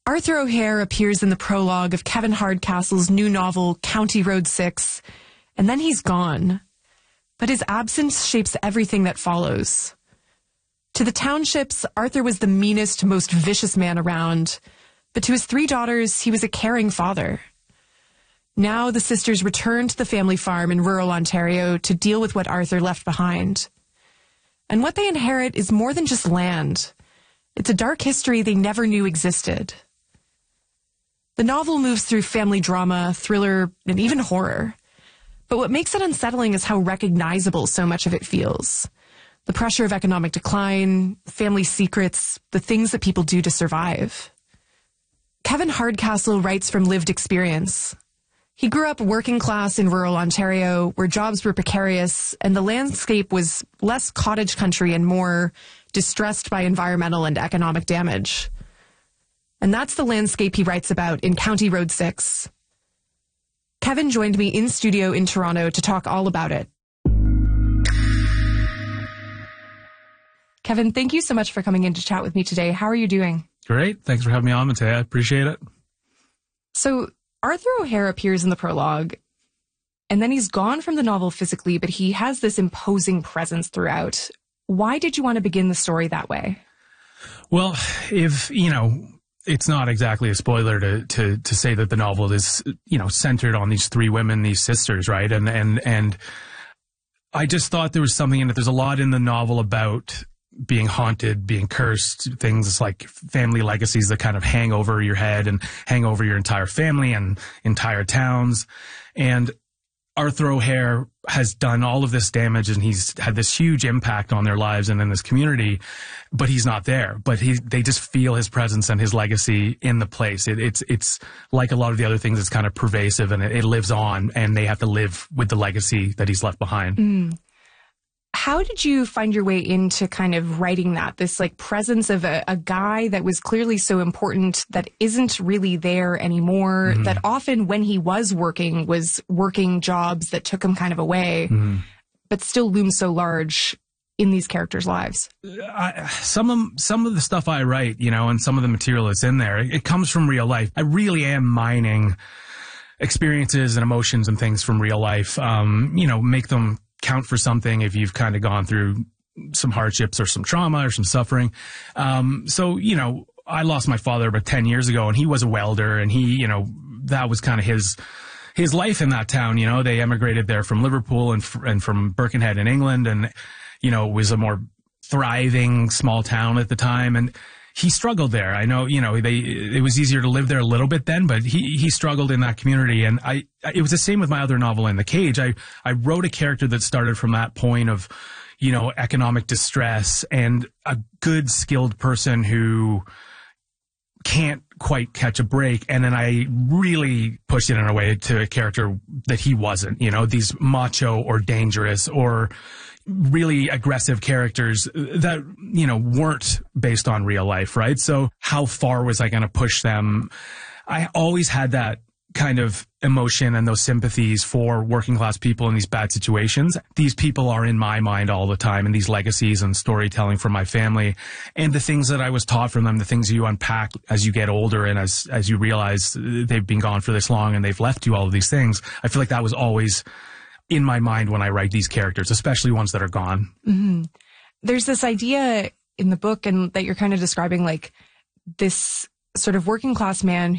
Arthur O'Hare appears in the prologue of Kevin Hardcastle's new novel, County Road 6, and then he's gone. But his absence shapes everything that follows. To the townships, Arthur was the meanest, most vicious man around, but to his 3 daughters, he was a caring father. Now the sisters return to the family farm in rural Ontario to deal with what Arthur left behind. And what they inherit is more than just land. It's a dark history they never knew existed. The novel moves through family drama, thriller, and even horror. But what makes it unsettling is how recognizable so much of it feels. The pressure of economic decline, family secrets, the things that people do to survive. Kevin Hardcastle writes from lived experience. He grew up working class in rural Ontario, where jobs were precarious, and the landscape was less cottage country and more distressed by environmental and economic damage. And that's the landscape he writes about in County Road 6. Kevin joined me in studio in Toronto to talk all about it. Kevin, thank you so much for coming in to chat with me today. How are you doing? Great. Thanks for having me on, Matea. I appreciate it. So Arthur O'Hare appears in the prologue, and then he's gone from the novel physically, but he has this imposing presence throughout. Why did you want to begin the story that way? Well, it's not exactly a spoiler to say that the novel is, centered on these 3 women, these sisters, right? And I just thought there was something in it. There's a lot in the novel about being haunted, being cursed, things like family legacies that kind of hang over your head and hang over your entire family and entire towns. And Arthur O'Hare has done all of this damage, and he's had this huge impact on their lives and in this community, but he's not there. But they just feel his presence and his legacy in the place. It's like a lot of the other things, it's kind of pervasive, and it lives on, and they have to live with the legacy that he's left behind. Mm. How did you find your way into kind of writing that, this like presence of a guy that was clearly so important that isn't really there anymore, that often when he was working jobs that took him kind of away, but still looms so large in these characters' lives? Some of the stuff I write, and some of the material that's in there, it comes from real life. I really am mining experiences and emotions and things from real life, make them count for something if you've kind of gone through some hardships or some trauma or some suffering. I lost my father about 10 years ago, and he was a welder, and he, that was kind of his life in that town. They emigrated there from Liverpool and from Birkenhead in England, and, it was a more thriving small town at the time. And he struggled there. I know, it was easier to live there a little bit then, but he struggled in that community. And it was the same with my other novel, In the Cage. I wrote a character that started from that point of, economic distress and a good, skilled person who can't quite catch a break. And then I really pushed it in a way to a character that he wasn't, these macho or dangerous or really aggressive characters that, weren't based on real life, right? So how far was I going to push them? I always had that kind of emotion and those sympathies for working class people in these bad situations. These people are in my mind all the time, and these legacies and storytelling from my family and the things that I was taught from them, the things you unpack as you get older and as you realize they've been gone for this long and they've left you all of these things. I feel like that was always in my mind when I write these characters, especially ones that are gone. Mm-hmm. There's this idea in the book, and that you're kind of describing, like this sort of working class man